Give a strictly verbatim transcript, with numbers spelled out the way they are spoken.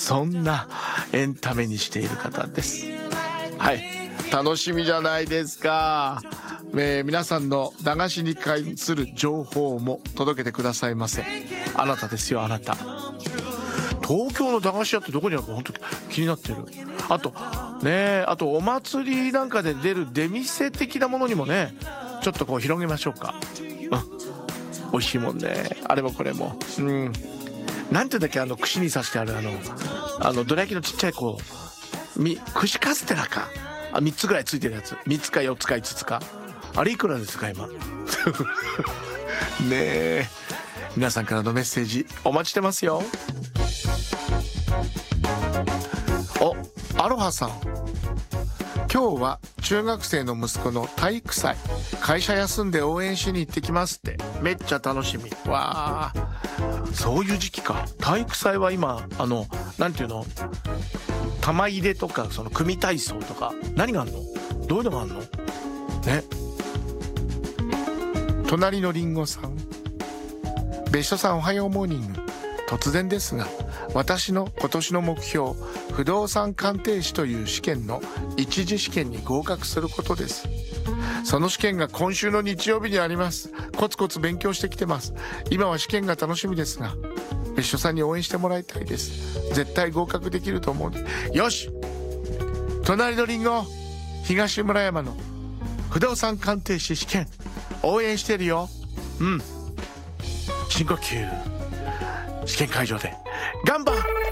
そんなエンタメにしている方です。はい、楽しみじゃないですか。えー、皆さんの駄菓子に関する情報も届けてくださいませ。あなたですよ、あなた。東京の駄菓子屋ってどこにあるか本当に気になってる。あとね、あとお祭りなんかで出る出店的なものにもね、ちょっとこう広げましょうか。うん、美味しいもんね、あれもこれも。うん、なんていうんだっけ、あの串に刺してあるあのあのどら焼きのちっちゃいこうみ串カステラか、あみっつぐらいついてるやつ、みっつかよっつかいつつか、あれいくらですか今ねえ、皆さんからのメッセージお待ちしてますよ。お、アロハさん、今日は中学生の息子の体育祭、会社休んで応援しに行ってきますって。めっちゃ楽しみ。わあ、そういう時期か。体育祭は今あのなんていうの、玉入れとかその組体操とか何があんの、どういうのがあんのね。隣のりんごさん、別所さんおはようモーニング。突然ですが、私の今年の目標、不動産鑑定士という試験の一次試験に合格することです。その試験が今週の日曜日にあります。コツコツ勉強してきてます。今は試験が楽しみですが、別所さんに応援してもらいたいです。絶対合格できると思うんで。よし、隣のりんご、東村山の不動産鑑定士試験応援してるよ。うん、深呼吸、試験会場で頑張